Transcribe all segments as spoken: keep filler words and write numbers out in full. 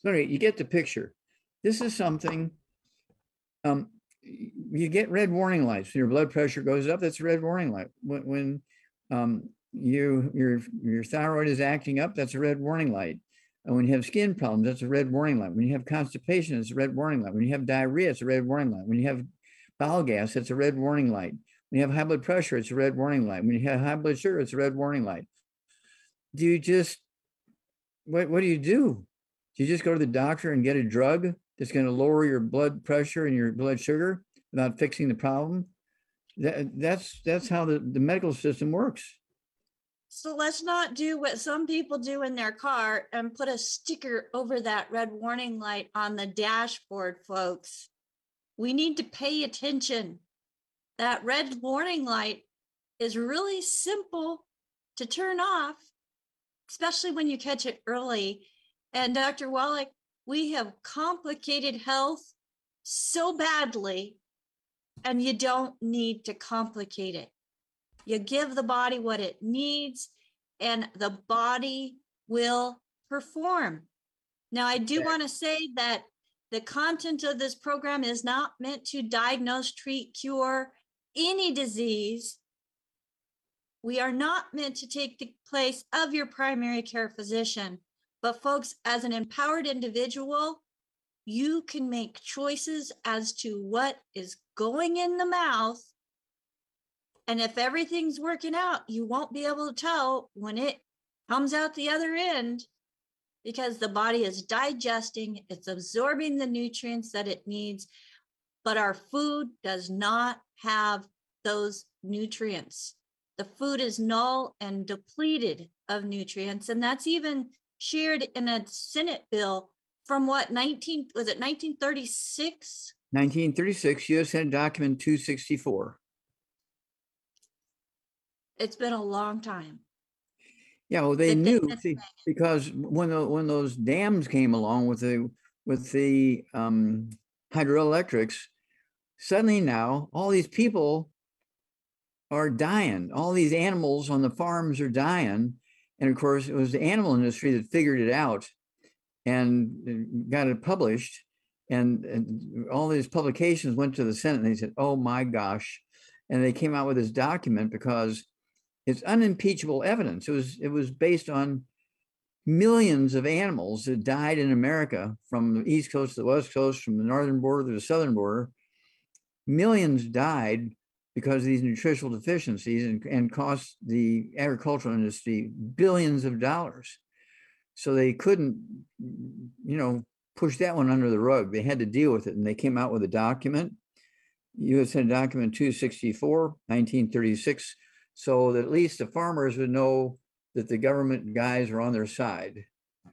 So you get the picture. This is something, um, you get red warning lights. When your blood pressure goes up, that's a red warning light. When, when um, you, your, your thyroid is acting up, that's a red warning light. And when you have skin problems, that's a red warning light. When you have constipation, it's a red warning light. When you have diarrhea, it's a red warning light. When you have bowel gas, it's a red warning light. When you have high blood pressure, it's a red warning light. When you have high blood sugar, it's a red warning light. Do you just, what, what do you do? Do you just go to the doctor and get a drug that's going to lower your blood pressure and your blood sugar without fixing the problem? That, that's that's how the, the medical system works. So let's not do what some people do in their car and put a sticker over that red warning light on the dashboard, folks. We need to pay attention. That red warning light is really simple to turn off, especially when you catch it early. And Doctor Wallach, we have complicated health so badly, and you don't need to complicate it. You give the body what it needs, and the body will perform. Now, I do want to say that the content of this program is not meant to diagnose, treat, cure any disease. We are not meant to take the place of your primary care physician. But folks, as an empowered individual, you can make choices as to what is going in the mouth. And if everything's working out, you won't be able to tell when it comes out the other end, because the body is digesting, it's absorbing the nutrients that it needs, but our food does not have those nutrients. The food is null and depleted of nutrients, and that's even shared in a Senate bill from what, nineteen, was it nineteen thirty-six? nineteen thirty-six, U S Senate Document two sixty-four. It's been a long time. Yeah, well, they knew, see, because when the, when those dams came along with the with the um, hydroelectrics, suddenly now all these people are dying. All these animals on the farms are dying, and of course, it was the animal industry that figured it out and got it published. And, and all these publications went to the Senate, and they said, "Oh my gosh!" And they came out with this document because it's unimpeachable evidence. It was it was based on millions of animals that died in America, from the East Coast to the West Coast, from the northern border to the southern border. Millions died because of these nutritional deficiencies, and, and cost the agricultural industry billions of dollars. So they couldn't, you know, push that one under the rug. They had to deal with it, and they came out with a document, U S Senate Document two sixty-four, nineteen thirty-six, so that at least the farmers would know that the government guys are on their side.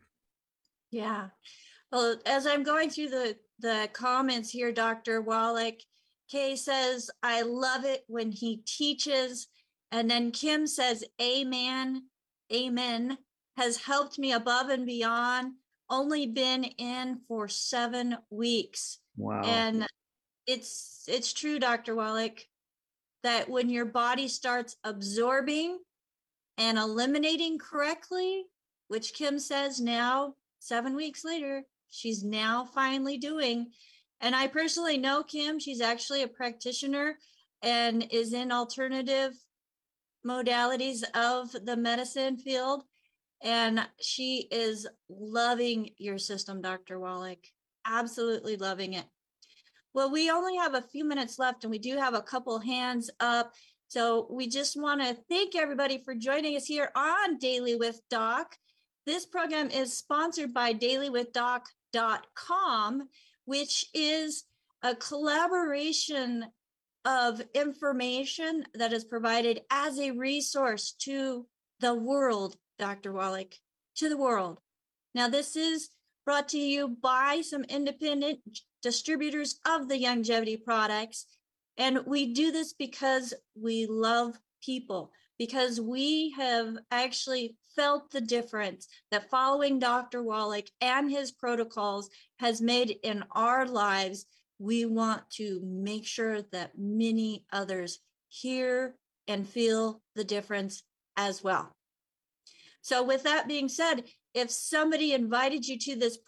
Yeah. Well, as I'm going through the, the comments here, Doctor Wallach, Kay says, I love it when he teaches. And then Kim says, amen, amen, has helped me above and beyond. Only been in for seven weeks. Wow. And it's, it's true, Doctor Wallach, that when your body starts absorbing and eliminating correctly, which Kim says now, seven weeks later, she's now finally doing. And I personally know Kim. She's actually a practitioner and is in alternative modalities of the medicine field. And she is loving your system, Doctor Wallach, absolutely loving it. Well, we only have a few minutes left, and we do have a couple hands up. So we just want to thank everybody for joining us here on Daily with Doc. This program is sponsored by daily with doc dot com, which is a collaboration of information that is provided as a resource to the world, Doctor Wallach, to the world. Now, this is brought to you by some independent distributors of the Youngevity products. And we do this because we love people, because we have actually felt the difference that following Doctor Wallach and his protocols has made in our lives. We want to make sure that many others hear and feel the difference as well. So with that being said, if somebody invited you to this